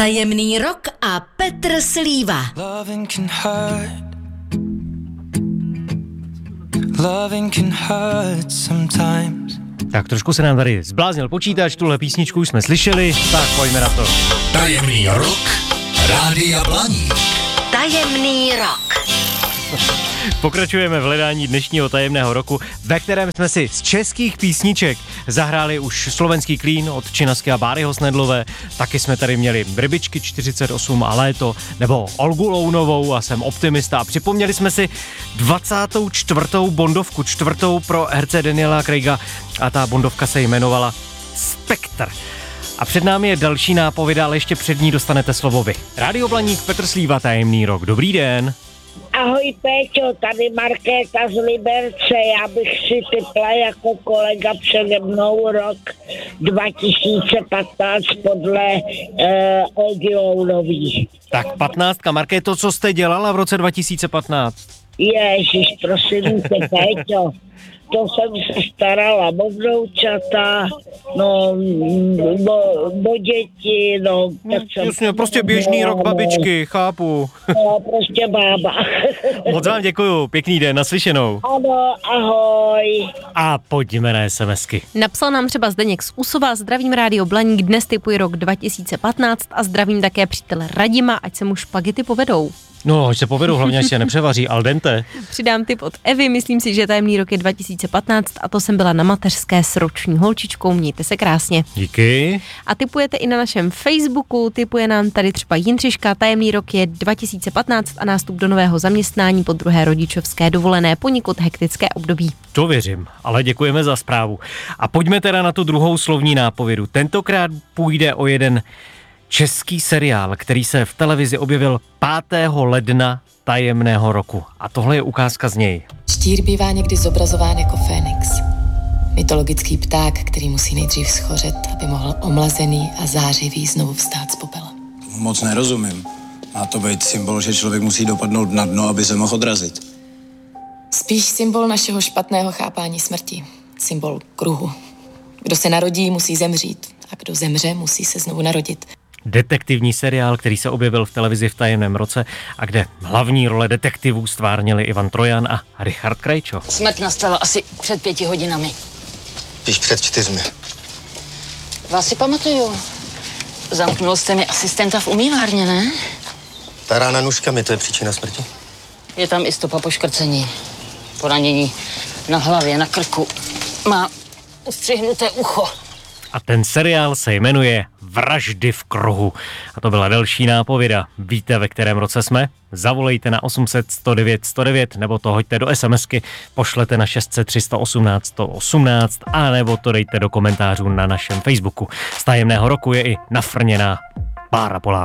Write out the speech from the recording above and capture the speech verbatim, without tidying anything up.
Tajemný rok a Petr Slíva. Loving can hurt. Loving can hurt sometimes. Tak trošku se nám tady zbláznil počítač, tuhle písničku už jsme slyšeli, tak pojďme na to. Tajemný rok Rádia Blaník. Tajemný rok. Pokračujeme v hledání dnešního tajemného roku, ve kterém jsme si z českých písniček zahráli už Slovenský klín od Činasky a Báryho Snedlové, taky jsme tady měli Rybičky čtyřicet osm a Léto, nebo Olgu Lounovou a Jsem optimista a připomněli jsme si dvacátou čtvrtou bondovku, čtvrtou pro herce Daniela Craiga a ta bondovka se jmenovala Spektr. A před námi je další nápověda, ale ještě před ní dostanete slovo vy. Rádio Blaník, Petr Slíva, Tajemný rok, dobrý den. Ahoj Péťo, tady Markéta z Liberce, já bych si typla jako kolega přede mnou rok dva tisíce patnáct podle eh, Olgy Lounový. Tak patnáctka, Markéto, co jste dělala v roce dva tisíce patnáct? Ježiš, prosím tě, Péťo, to jsem se starala o vnoučata, no, o, o děti, no. Tak jsem Jasně, prostě běžný rok babičky, chápu. No, prostě bába. Moc vám děkuju, pěkný den, naslyšenou. Ano, ahoj. A pojďme na SMSky. Napsal nám třeba Zdeněk z Usova, zdravím Rádio Blaník, dnes typuji rok dva tisíce patnáct a zdravím také přítele Radima, ať se mu špagety povedou. No, ať se povedou, hlavně ať se nepřevaří al dente. Přidám tip od Evy, myslím si, že tajemný rok je dva tisíce patnáct a to jsem byla na mateřské s roční holčičkou, mějte se krásně. Díky. A tipujete i na našem Facebooku, tipuje nám tady třeba Jindřiška, tajemný rok je dva tisíce patnáct a nástup do nového zaměstnání po druhé rodičovské dovolené, poněkud hektické období. To věřím, ale děkujeme za zprávu. A pojďme teda na tu druhou slovní nápovědu. Tentokrát půjde o jeden český seriál, který se v televizi objevil pátého ledna tajemného roku. A tohle je ukázka z něj. Štír bývá někdy zobrazován jako Fénix. Mytologický pták, který musí nejdřív schořet, aby mohl omlazený a zářivý znovu vstát z popela. Moc nerozumím. Má to být symbol, že člověk musí dopadnout na dno, aby se mohl odrazit. Spíš symbol našeho špatného chápání smrti. Symbol kruhu. Kdo se narodí, musí zemřít. A kdo zemře, musí se znovu narodit. Detektivní seriál, který se objevil v televizi v tajemném roce a kde hlavní role detektivů stvárnili Ivan Trojan a Richard Krejčo. Smrt nastala asi před pěti hodinami. Spíš před čtyřmi. Vás si pamatuju. Zamknul jste mi asistenta v umývárně, ne? Ta rána nůžkami, to je příčina smrti? Je tam i stopa poškrcení. Poranění na hlavě, na krku. Má ustřihnuté ucho. A ten seriál se jmenuje Vraždy v kruhu. A to byla další nápověda. Víte, ve kterém roce jsme? Zavolejte na osm set sto devět sto devět nebo to hoďte do SMSky, pošlete na šest set tři sto osmnáct sto osmnáct a nebo to dejte do komentářů na našem Facebooku. Z tajemného roku je i nafrněná Bára Polák.